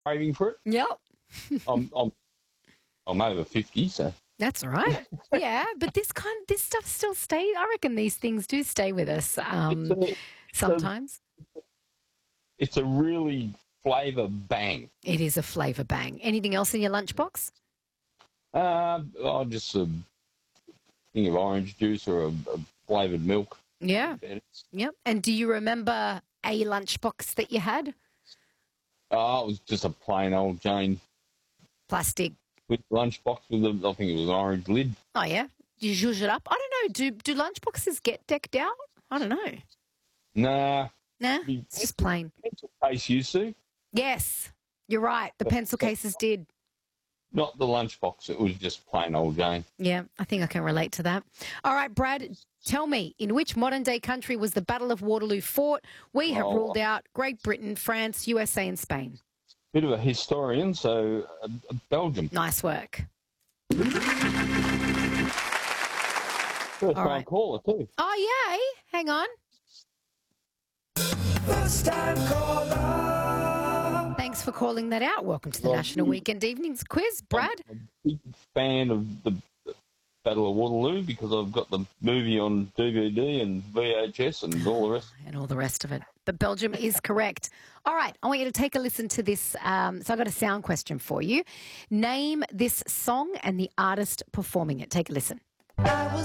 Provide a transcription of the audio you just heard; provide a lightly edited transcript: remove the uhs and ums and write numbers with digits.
craving for it. Yep. I'm over 50, so That's all right. Yeah, but this stuff still stays. I reckon these things do stay with us it's sometimes. it's a really flavour bang. It is a flavour bang. Anything else in your lunchbox? Just a thing of orange juice or a flavoured milk. Yeah. Yep. And do you remember a lunchbox that you had? Oh, it was just a plain old Jane Plastic. with lunchbox with I think it was an orange lid. Oh, yeah. You zhuzh it up. I don't know. Do lunchboxes get decked out? I don't know. Nah. Nah, it's just plain. Pencil case used to. Yes, you're right. The pencil cases did. Not the lunchbox. It was just plain old Jane. Yeah, I think I can relate to that. All right, Brad, tell me, in which modern-day country was the Battle of Waterloo fought? We have ruled out Great Britain, France, USA and Spain. Bit of a historian, so Belgium. Nice work. First All time right. caller too. Oh, yay. Hang on. First time caller. Thanks for calling that out. Welcome to the National Weekend Evenings Quiz, Brad. I'm a big fan of the Battle of Waterloo because I've got the movie on DVD and VHS and all the rest. And all the rest of it. But Belgium is correct. All right, I want you to take a listen to this. So I've got a sound question for you. Name this song and the artist performing it. Take a listen.